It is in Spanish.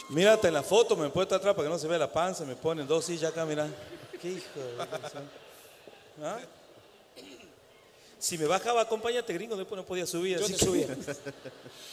Mírate en la foto, me he puesto atrás para que no se vea la panza, me ponen 2 sillas acá, mira. Qué hijo de... ¿Ah? Si me bajaba, acompáñate, gringo, después no podía subir. Yo así te que- subía.